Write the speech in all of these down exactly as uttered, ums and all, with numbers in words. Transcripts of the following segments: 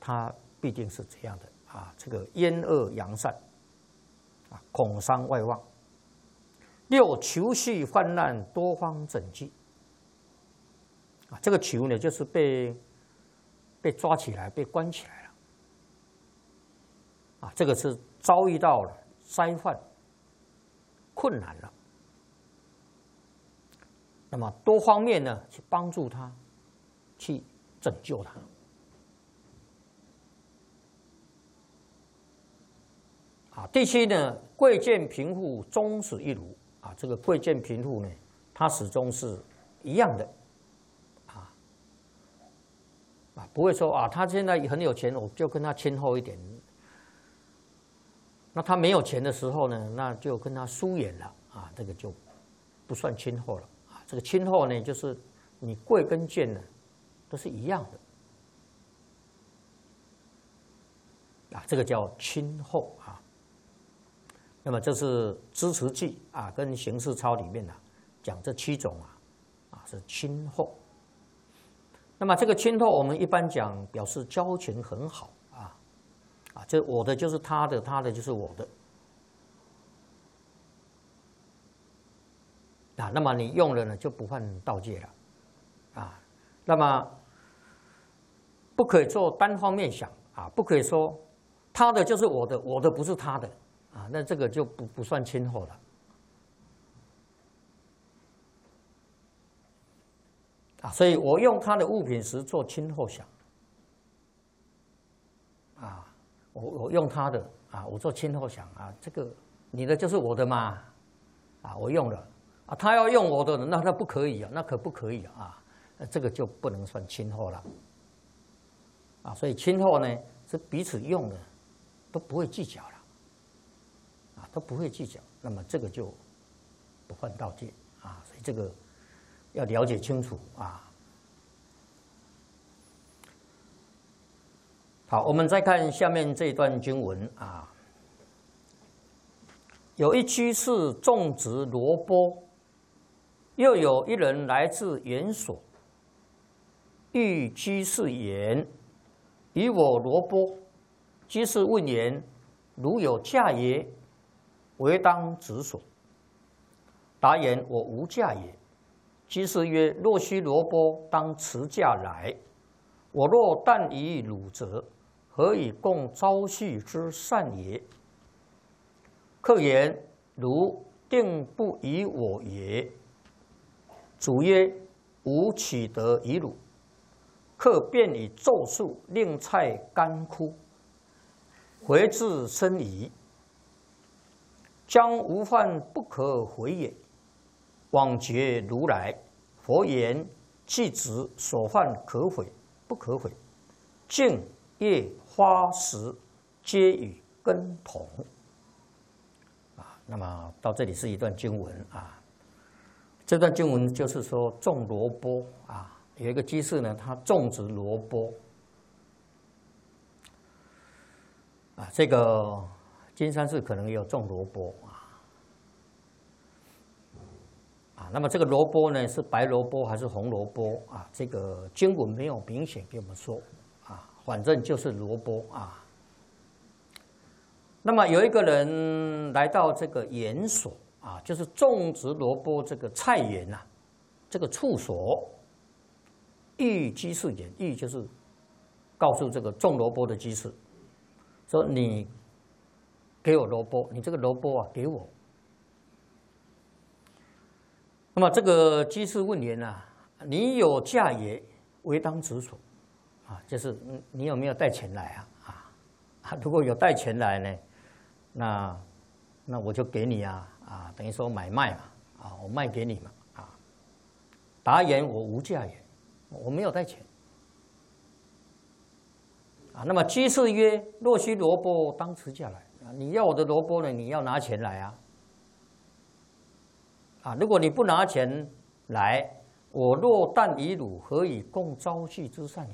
它必定是这样的啊。这个厌恶扬善，啊，恐伤外望。六囚系患难，多方整济。啊，这个囚呢，就是被被抓起来，被关起来了。啊，这个是遭遇到了灾患、困难了。那么多方面呢，去帮助他，去拯救他。啊，第七呢，贵贱贫富终始一如。啊，这个贵贱贫富呢，它始终是一样的。啊，啊，不会说啊，他现在很有钱，我就跟他亲厚一点。那他没有钱的时候呢，那就跟他疏远了。啊，这个就不算亲厚了。啊，这个亲厚呢，就是你贵跟贱呢，都是一样的。啊，这个叫亲厚啊。那么这是支持记啊，跟形式操里面呢、啊、讲这七种啊，啊是亲厚。那么这个亲厚，我们一般讲表示交情很好啊，啊，这我的就是他的，他的就是我的。啊，那么你用了呢，就不犯盗戒了，啊，那么不可以做单方面想啊，不可以说他的就是我的，我的不是他的。啊，那这个就不不算亲厚了。啊，所以我用他的物品时做亲厚想。啊，我我用他的啊，我做亲厚想啊，这个你的就是我的嘛，啊，我用了啊，他要用我的，那那不可以啊，那可不可以啊？那这个就不能算亲厚了。啊，所以亲厚呢是彼此用的，都不会计较了。啊，都不会计较，那么这个就不犯盗戒啊，所以这个要了解清楚啊。好，我们再看下面这一段经文啊，有一居士种植萝卜，又有一人来自园所，欲居士言：“以我萝卜。”居士问言：“如有价也？”唯当止所。答言：我无价也。居士曰：若须萝卜，当持价来。我若但以汝则，何以共朝夕之善也？客言：汝定不以我也。主曰：吾岂得以汝？客便以咒术令菜干枯，回至深疑。将无犯不可悔也。往诘如来，佛言：既止所犯可悔，不可悔。净叶花实，皆与根同。啊，那么到这里是一段经文啊。这段经文就是说种萝卜啊，有一个居士呢，他种植萝卜啊，这个。金山寺可能也有种萝卜啊，啊，那么这个萝卜呢是白萝卜还是红萝卜啊？这个经文没有明显给我们说啊，反正就是萝卜啊。那么有一个人来到这个园所啊，就是种植萝卜这个菜园呐、啊，这个处所，欲居士言，欲就是告诉这个种萝卜的居士，说你。给我萝卜，你这个萝卜啊，给我。那么这个居士问言啊，你有价也，唯当止所。啊，就是你有没有带钱来啊？啊，如果有带钱来呢，那那我就给你啊，啊，等于说买卖嘛，啊，我卖给你嘛，啊。答言我无价也，我没有带钱。啊，那么居士曰：若须萝卜，当持价来。你要我的萝卜呢？你要拿钱来啊！啊，如果你不拿钱来，我若但以汝，何以共朝夕之善也？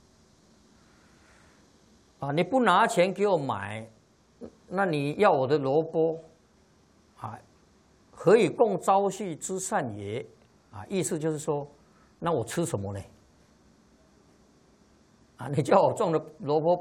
啊，你不拿钱给我买，那你要我的萝卜，啊，何以共朝夕之善也？啊，意思就是说，那我吃什么呢？啊，你叫我种的萝卜。